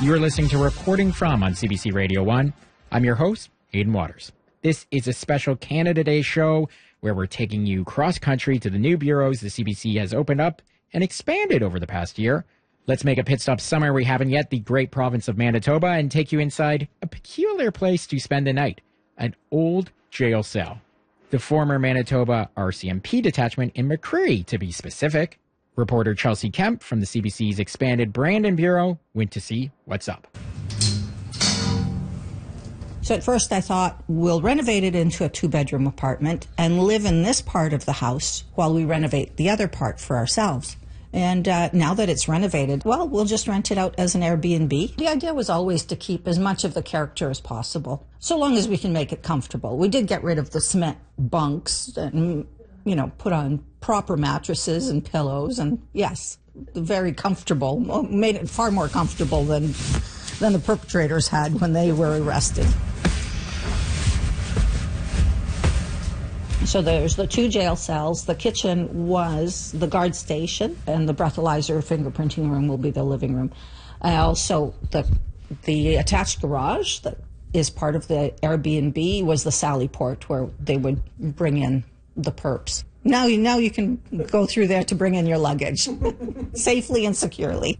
You're listening to Reporting From on CBC Radio 1. I'm your host, Hayden Waters. This is a special Canada Day show where we're taking you cross-country to the new bureaus the CBC has opened up and expanded over the past year. Let's make a pit stop somewhere we haven't yet, the great province of Manitoba, and take you inside a peculiar place to spend the night, an old jail cell. The former Manitoba RCMP detachment in McCreary, to be specific. Reporter Chelsea Kemp from the CBC's expanded Brandon Bureau went to see what's up. So at first I thought, we'll renovate it into a 2-bedroom apartment and live in this part of the house while we renovate the other part for ourselves. And now that it's renovated, well, we'll just rent it out as an Airbnb. The idea was always to keep as much of the character as possible, so long as we can make it comfortable. We did get rid of the cement bunks and, put on proper mattresses and pillows. And yes, very comfortable, made it far more comfortable than the perpetrators had when they were arrested. So there's the 2 jail cells. The kitchen was the guard station, and the breathalyzer fingerprinting room will be the living room. Also, the attached garage that is part of the Airbnb was the Sally Port, where they would bring in the perps. Now you can go through there to bring in your luggage safely and securely.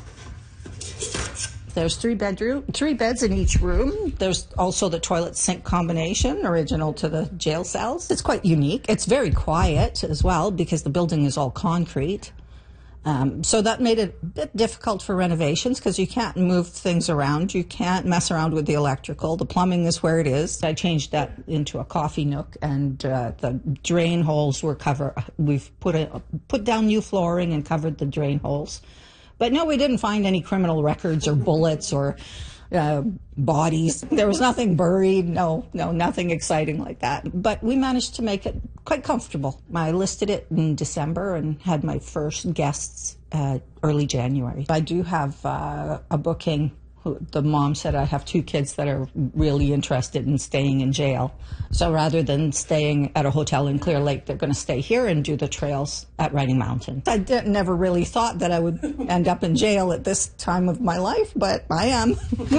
There's 3 beds in each room. There's also the toilet sink combination, original to the jail cells. It's quite unique. It's very quiet as well because the building is all concrete. So that made it a bit difficult for renovations because you can't move things around. You can't mess around with the electrical. The plumbing is where it is. I changed that into a coffee nook, and the drain holes were covered. We've put down new flooring and covered the drain holes. But no, we didn't find any criminal records or bullets or bodies. There was nothing buried. No, nothing exciting like that. But we managed to make it quite comfortable. I listed it in December and had my first guests early January. I do have a booking. The mom said I have 2 kids that are really interested in staying in jail. So rather than staying at a hotel in Clear Lake, they're going to stay here and do the trails at Riding Mountain. I never really thought that I would end up in jail at this time of my life, but I am.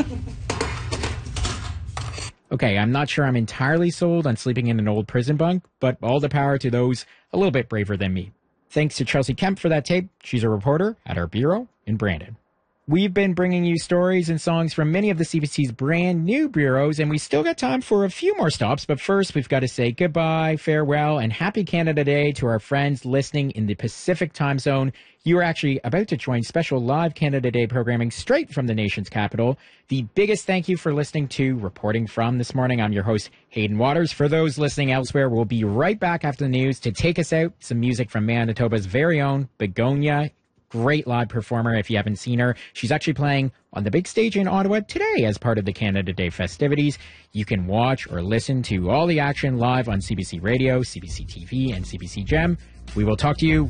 Okay, I'm not sure I'm entirely sold on sleeping in an old prison bunk, but all the power to those a little bit braver than me. Thanks to Chelsea Kemp for that tape. She's a reporter at our bureau in Brandon. We've been bringing you stories and songs from many of the CBC's brand new bureaus, and we still got time for a few more stops. But first, we've got to say goodbye, farewell, and happy Canada Day to our friends listening in the Pacific time zone. You are actually about to join special live Canada Day programming straight from the nation's capital. The biggest thank you for listening to Reporting From this morning. I'm your host, Hayden Waters. For those listening elsewhere, we'll be right back after the news to take us out. Some music from Manitoba's very own Begonia. Great live performer if you haven't seen her. She's actually playing on the big stage in Ottawa today as part of the Canada Day festivities. You can watch or listen to all the action live on CBC Radio, CBC TV, and CBC Gem. We will talk to you